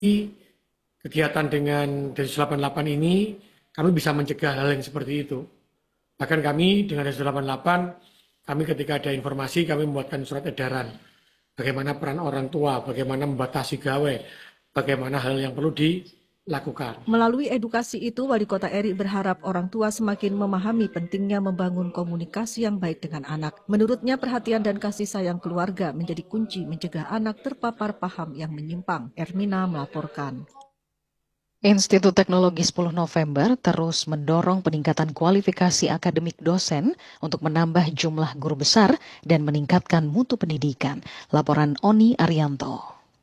kegiatan dengan Densus 88 ini, kami bisa mencegah hal yang seperti itu. Bahkan kami dengan Densus 88, kami ketika ada informasi, kami membuatkan surat edaran. Bagaimana peran orang tua, bagaimana membatasi gawe, bagaimana hal yang perlu dilakukan. Melalui edukasi itu, Wali Kota Eri berharap orang tua semakin memahami pentingnya membangun komunikasi yang baik dengan anak. Menurutnya, perhatian dan kasih sayang keluarga menjadi kunci mencegah anak terpapar paham yang menyimpang. Ermina melaporkan. Institut Teknologi 10 November terus mendorong peningkatan kualifikasi akademik dosen untuk menambah jumlah guru besar dan meningkatkan mutu pendidikan. Laporan Oni Arianto.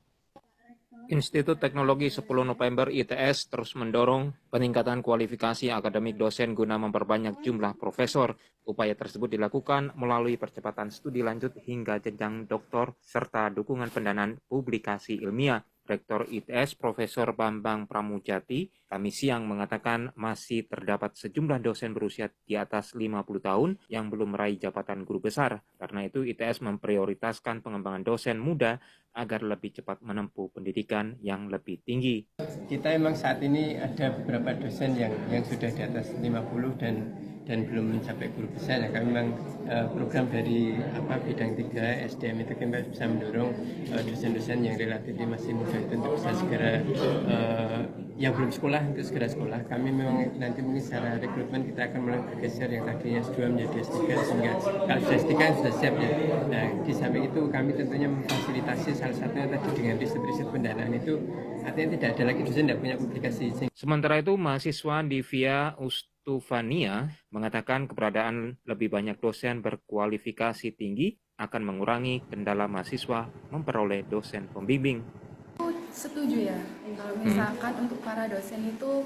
Institut Teknologi 10 November ITS terus mendorong peningkatan kualifikasi akademik dosen guna memperbanyak jumlah profesor. Upaya tersebut dilakukan melalui percepatan studi lanjut hingga jenjang doktor serta dukungan pendanaan publikasi ilmiah. Rektor ITS Profesor Bambang Pramujati Kamis siang mengatakan masih terdapat sejumlah dosen berusia di atas 50 tahun yang belum meraih jabatan guru besar. Karena itu ITS memprioritaskan pengembangan dosen muda agar lebih cepat menempuh pendidikan yang lebih tinggi. Kita memang saat ini ada beberapa dosen yang sudah di atas 50 dan belum mencapai guru besar. Ya, kami memang program dari bidang 3 SDM itu kita bisa mendorong dosen-dosen yang relatif masih muda itu untuk bisa segera yang belum sekolah untuk segera sekolah. Kami memang nanti mungkin secara rekrutmen kita akan mulai bergeser yang tadinya S2 menjadi S3 sehingga kalau sudah S3 kan sudah siap ya. Nah di samping itu kami tentunya memfasilitasi salah satunya tadi dengan riset-riset pendanaan itu artinya tidak ada lagi dosen tidak punya publikasi. Sementara itu mahasiswa di Via Ustufania mengatakan keberadaan lebih banyak dosen berkualifikasi tinggi akan mengurangi kendala mahasiswa memperoleh dosen pembimbing. Setuju ya, kalau misalkan untuk para dosen itu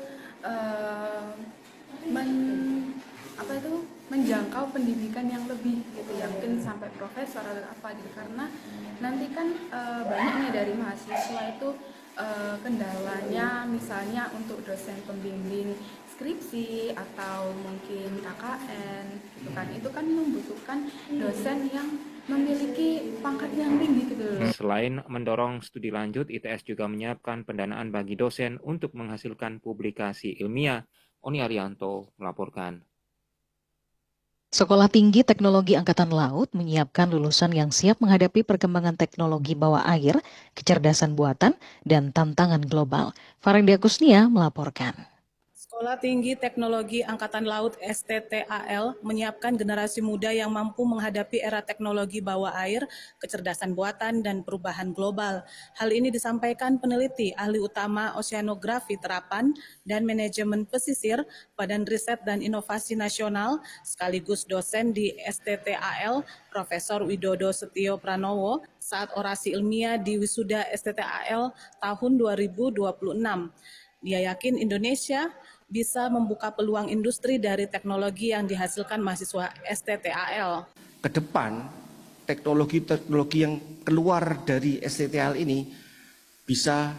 menjangkau pendidikan yang lebih gitu ya, mungkin sampai profesor atau apa gitu, karena nanti kan banyak nih dari mahasiswa itu kendalanya misalnya untuk dosen pembimbing skripsi atau mungkin KKN gitu kan, itu kan membutuhkan dosen yang memiliki pangkat yang tinggi gitu loh. Selain mendorong studi lanjut, ITS juga menyiapkan pendanaan bagi dosen untuk menghasilkan publikasi ilmiah. Oni Arianto melaporkan. Sekolah Tinggi Teknologi Angkatan Laut menyiapkan lulusan yang siap menghadapi perkembangan teknologi bawah air, kecerdasan buatan, dan tantangan global. Farendia Kusnia melaporkan. Sekolah Tinggi Teknologi Angkatan Laut STTAL menyiapkan generasi muda yang mampu menghadapi era teknologi bawah air, kecerdasan buatan, dan perubahan global. Hal ini disampaikan peneliti ahli utama Oseanografi Terapan dan Manajemen Pesisir Badan Riset dan Inovasi Nasional sekaligus dosen di STTAL Profesor Widodo Setio Pranowo saat orasi ilmiah di wisuda STTAL tahun 2026. Dia yakin Indonesia bisa membuka peluang industri dari teknologi yang dihasilkan mahasiswa STTAL. Ke depan, teknologi-teknologi yang keluar dari STTAL ini bisa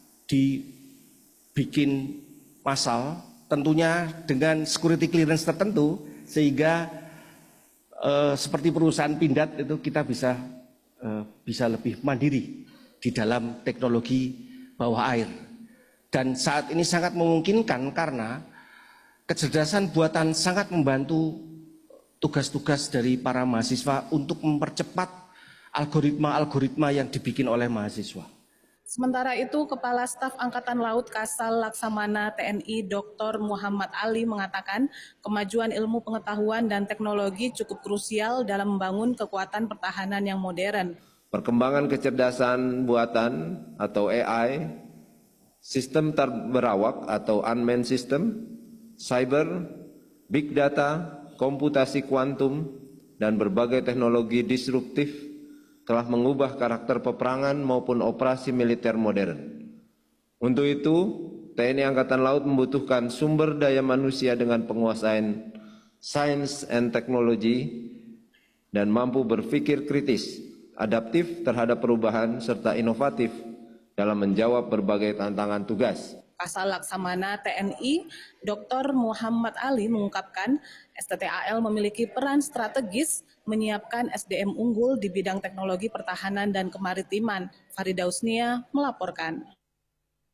dibikin massal, tentunya dengan security clearance tertentu, sehingga seperti perusahaan pindad itu kita bisa lebih mandiri di dalam teknologi bawah air. Dan saat ini sangat memungkinkan karena kecerdasan buatan sangat membantu tugas-tugas dari para mahasiswa untuk mempercepat algoritma-algoritma yang dibikin oleh mahasiswa. Sementara itu, Kepala Staf Angkatan Laut Kasal Laksamana TNI Dr. Muhammad Ali mengatakan kemajuan ilmu pengetahuan dan teknologi cukup krusial dalam membangun kekuatan pertahanan yang modern. Perkembangan kecerdasan buatan atau AI, sistem terberawak atau unmanned system, cyber, big data, komputasi kuantum, dan berbagai teknologi disruptif telah mengubah karakter peperangan maupun operasi militer modern. Untuk itu, TNI Angkatan Laut membutuhkan sumber daya manusia dengan penguasaan sains and teknologi dan mampu berpikir kritis, adaptif terhadap perubahan, serta inovatif dalam menjawab berbagai tantangan tugas. Kasal Laksamana TNI Dr. Muhammad Ali mengungkapkan STTAL memiliki peran strategis menyiapkan SDM unggul di bidang teknologi pertahanan dan kemaritiman. Farida Usnia melaporkan.